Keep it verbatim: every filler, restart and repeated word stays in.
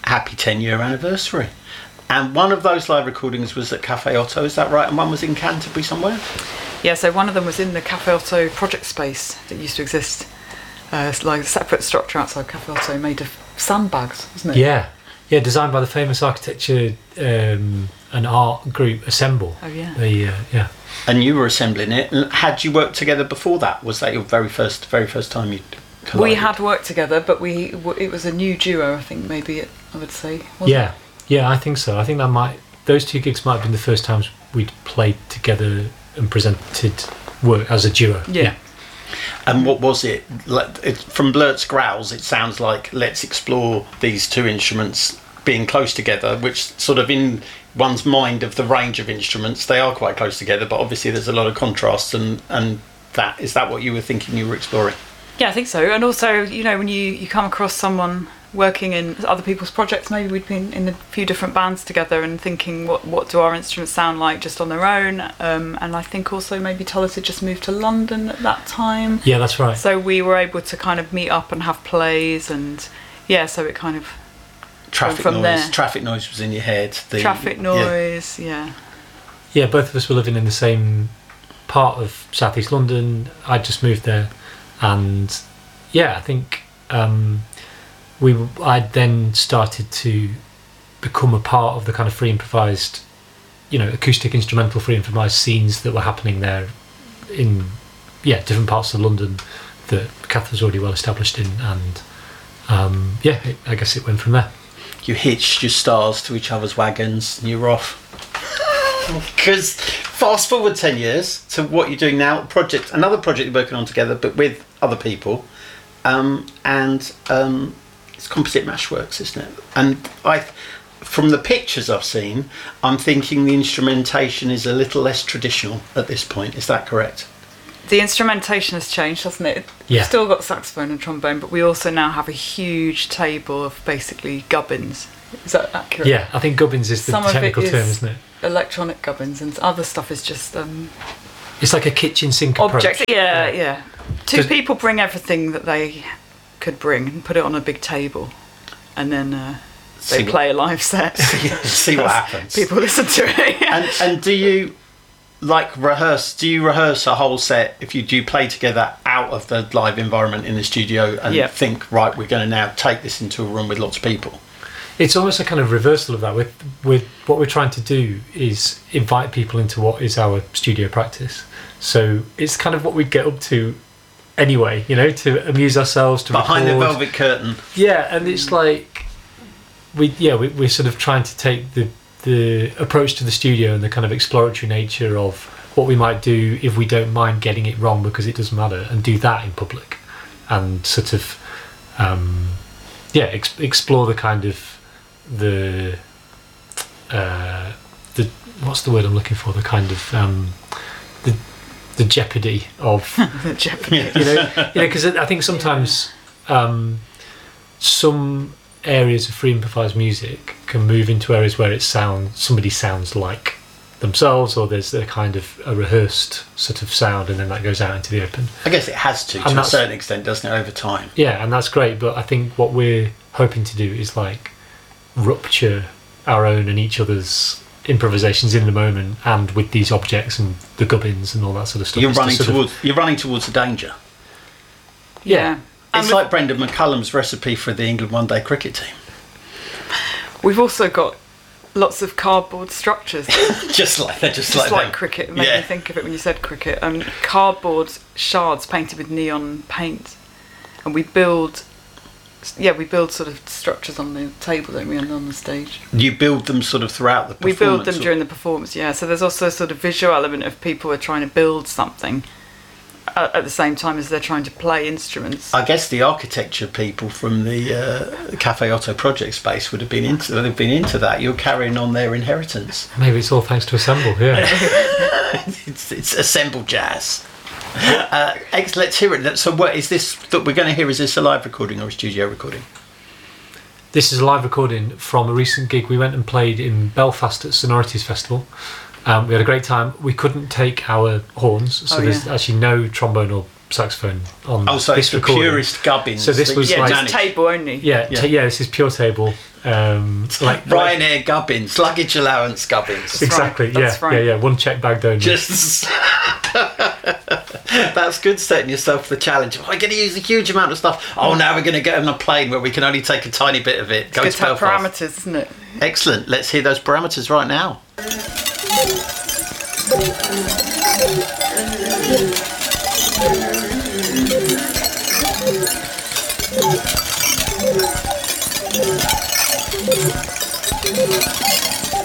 happy ten-year anniversary. And one of those live recordings was at Cafe Otto, is that right? And one was in Canterbury somewhere? Yeah, so one of them was in the Cafe Otto project space that used to exist. Uh, it's like a separate structure outside Cafe Otto made of sandbags, wasn't it? Yeah, yeah, designed by the famous architecture um, and art group Assemble. Oh, yeah. The, uh, yeah. And you were assembling it. And had you worked together before that? Was that your very first very first time you collided? We had worked together, but we it was a new duo, I think, maybe, it, I would say. Wasn't Yeah, it? yeah, I think so. I think that might, those two gigs might have been the first times we'd played together and presented work as a duo. Yeah. yeah. And what was it? Like, it from Blurt's growls, it sounds like let's explore these two instruments being close together, which sort of in one's mind of the range of instruments, they are quite close together, but obviously there's a lot of contrasts, and, and that, is that what you were thinking you were exploring? Yeah, I think so. And also, you know, when you, you come across someone working in other people's projects, maybe we'd been in a few different bands together and thinking, what what do our instruments sound like just on their own? Um, and I think also maybe Tullus had just moved to London at that time. Yeah, that's right. So we were able to kind of meet up and have plays, and yeah, so it kind of... Traffic from noise. there. Traffic noise was in your head. The, Traffic noise, yeah. yeah. Yeah, both of us were living in the same part of southeast London. I just moved there, and yeah, I think um, we. I then started to become a part of the kind of free improvised, you know, acoustic instrumental free improvised scenes that were happening there in yeah different parts of London that Kath was already well established in, and um, yeah, it, I guess it went from there. You hitched your stars to each other's wagons and you were off. Because fast forward ten years to what you're doing now, project, another project you're working on together, but with other people, um, and um, it's Composite Mashworks, isn't it? And I, from the pictures I've seen, I'm thinking the instrumentation is a little less traditional at this point. Is that correct? The instrumentation has changed, hasn't it? Yeah. We've still got saxophone and trombone, but we also now have a huge table of basically gubbins. Is that accurate? Yeah, I think gubbins is the Some of it technical is term, isn't it? Electronic gubbins, and other stuff is just um, It's like a kitchen sink objects. approach. Yeah, yeah. Two Does- people bring everything that they could bring and put it on a big table, and then uh, they See what- play a live set. See what happens. People listen to it. And and do you like rehearse? Do you rehearse a whole set if you do play together out of the live environment in the studio and Yeah. think, right, we're going to now take this into a room with lots of people? It's almost a kind of reversal of that. With with what we're trying to do is invite people into what is our studio practice. So it's kind of what we get up to anyway, you know, to amuse ourselves, to Behind record. the velvet curtain. Yeah, and it's like we yeah we, we're sort of trying to take the the approach to the studio and the kind of exploratory nature of what we might do if we don't mind getting it wrong because it doesn't matter, and do that in public, and sort of um, yeah ex- explore the kind of the uh, the what's the word I'm looking for, the kind of um, the the jeopardy of The Japanese. you know you know because I think sometimes um, some areas of free improvised music can move into areas where it sounds somebody sounds like themselves, or there's a kind of a rehearsed sort of sound, and then that goes out into the open. I guess it has to, And to a that's- certain extent, doesn't it, over time? Yeah, and that's great, but I think what we're hoping to do is like rupture our own and each other's improvisations in the moment, and with these objects and the gubbins and all that sort of stuff. You're It's to running sort of- towards you're running towards the danger. Yeah. It's And like Brendan McCullum's recipe for the England one day cricket team. we've also got lots of cardboard structures. Just like they're just, Just like, like them. cricket. It made Yeah. me think of it when you said cricket. Um, cardboard shards painted with neon paint, and we build, yeah, we build sort of structures on the table, don't we, and on the stage. You build them sort of throughout the We performance. build them or- during the performance, yeah. So there's also a sort of visual element of people are trying to build something at, at the same time as they're trying to play instruments. I guess the architecture people from the uh, Cafe Otto project space would have been into would have been into that. You're carrying on their inheritance. Maybe it's all thanks to Assemble, yeah. it's, it's assembled jazz. Uh, ex, let's hear it. So, what is this that we're going to hear? Is this a live recording or a studio recording? This is a live recording from a recent gig. We went and played in Belfast at Sonorities Festival. Um, we had a great time. We couldn't take our horns, so Oh, there's yeah. actually no trombone or saxophone on Oh, so this it's the recording. purest gubbins. So this that was you Yeah, like- managed. just table only. Yeah, Yeah. t- yeah. This is pure table. Um, like Ryanair gubbins, luggage allowance gubbins. exactly. right, Yeah, that's right. yeah, yeah. One check bagged only. Just that's good, setting yourself the challenge. We're going to use a huge amount of stuff. Oh, now we're going to get on a plane where we can only take a tiny bit of it. Go Good to to have Belfast. parameters, isn't it? Excellent. Let's hear those parameters right now. Thank you.